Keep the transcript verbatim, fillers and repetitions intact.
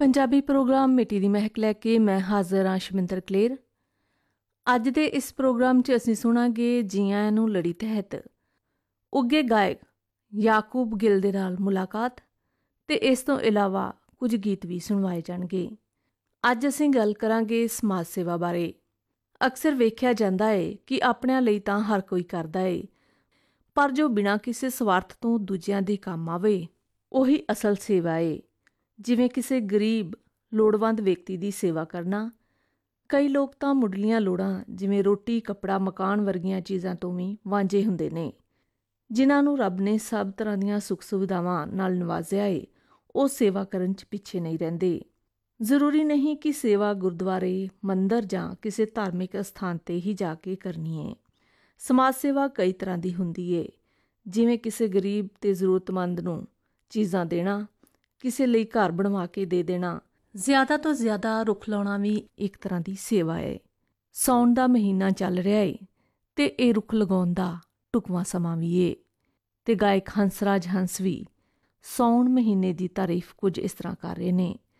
Punjabi programme ਮਿੱਟੀ ਦੀ ਮਹਿਕ ਲੈ ਕੇ ਮੈਂ ਹਾਜ਼ਰ ਹਾਂ ਸ਼ਮਿੰਦਰ ਕਲੇਰ। ਅੱਜ ਦੇ ਇਸ ਪ੍ਰੋਗਰਾਮ 'ਚ ਅਸੀਂ ਸੁਣਾਂਗੇ ਜੀਆਂ ਨੂੰ ਲੜੀ ਤਹਿਤ ਉੱਘੇ ਗਾਇਕ ਯਾਕੂਬ ਗਿੱਲ ਦੇ ਨਾਲ ਮੁਲਾਕਾਤ ਤੇ ਇਸ ਤੋਂ ਇਲਾਵਾ ਕੁਝ ਗੀਤ ਵੀ ਸੁਣਵਾਏ ਜਾਣਗੇ। ਅੱਜ ਅਸੀਂ ਗੱਲ ਕਰਾਂਗੇ ਸਮਾਜ ਸੇਵਾ ਬਾਰੇ। ਅਕਸਰ ਵੇਖਿਆ ਜਾਂਦਾ ਹੈ ਕਿ ਆਪਣਿਆਂ ਲਈ ਤਾਂ ਹਰ ਕੋਈ ਕਰਦਾ ਹੈ, ਪਰ ਜੋ ਬਿਨਾਂ ਕਿਸੇ ਸਵਾਰਥ ਤੋਂ ਦੂਜਿਆਂ ਦੇ ਕੰਮ ਆਵੇ ਉਹੀ ਅਸਲ ਸੇਵਾ ਹੈ। ਜਿਵੇਂ ਕਿਸੇ ਗਰੀਬ ਲੋੜਵੰਦ ਵਿਅਕਤੀ ਦੀ ਸੇਵਾ ਕਰਨਾ। ਕਈ ਲੋਕ ਤਾਂ ਮੁੱਢਲੀਆਂ ਲੋੜਾਂ ਜਿਵੇਂ ਰੋਟੀ, ਕੱਪੜਾ, ਮਕਾਨ ਵਰਗੀਆਂ ਚੀਜ਼ਾਂ ਤੋਂ ਵੀ ਵਾਂਝੇ ਹੁੰਦੇ ਨੇ। ਜਿਨ੍ਹਾਂ ਨੂੰ ਰੱਬ ਨੇ ਸਭ ਤਰ੍ਹਾਂ ਦੀਆਂ ਸੁੱਖ ਸੁਵਿਧਾਵਾਂ ਨਾਲ ਨਵਾਜ਼ਿਆ ਏ, ਉਹ ਸੇਵਾ ਕਰਨ 'ਚ ਪਿੱਛੇ ਨਹੀਂ ਰਹਿੰਦੇ। ਜ਼ਰੂਰੀ ਨਹੀਂ ਕਿ ਸੇਵਾ ਗੁਰਦੁਆਰੇ, ਮੰਦਰ ਜਾਂ ਕਿਸੇ ਧਾਰਮਿਕ ਅਸਥਾਨ 'ਤੇ ਹੀ ਜਾ ਕੇ ਕਰਨੀ ਹੈ। ਸਮਾਜ ਸੇਵਾ ਕਈ ਤਰ੍ਹਾਂ ਦੀ ਹੁੰਦੀ ਏ, ਜਿਵੇਂ ਕਿਸੇ ਗਰੀਬ ਤੇ ਜ਼ਰੂਰਤਮੰਦ ਨੂੰ ਚੀਜ਼ਾਂ ਦੇਣਾ, ਕਿਸੇ ਲਈ ਘਰ ਬਣਵਾ ਕੇ ਦੇ ਦੇਣਾ। ਜ਼ਿਆਦਾ ਤੋਂ ਜ਼ਿਆਦਾ ਰੁੱਖ ਲਾਉਣਾ ਵੀ ਇੱਕ ਤਰ੍ਹਾਂ ਦੀ ਸੇਵਾ ਹੈ। ਸਾਉਣ ਦਾ ਮਹੀਨਾ ਚੱਲ ਰਿਹਾ ਏ ਤੇ ਇਹ ਰੁੱਖ ਲਗਾਉਣ ਦਾ ਢੁਕਵਾਂ ਸਮਾਂ ਵੀ ਏ। ਤੇ ਗਾਇਕ ਹੰਸਰਾਜ ਹੰਸ ਵੀ ਸਾਉਣ ਮਹੀਨੇ ਦੀ ਤਾਰੀਫ ਕੁਝ ਇਸ ਤਰ੍ਹਾਂ ਕਰ ਰਹੇ ਨੇ।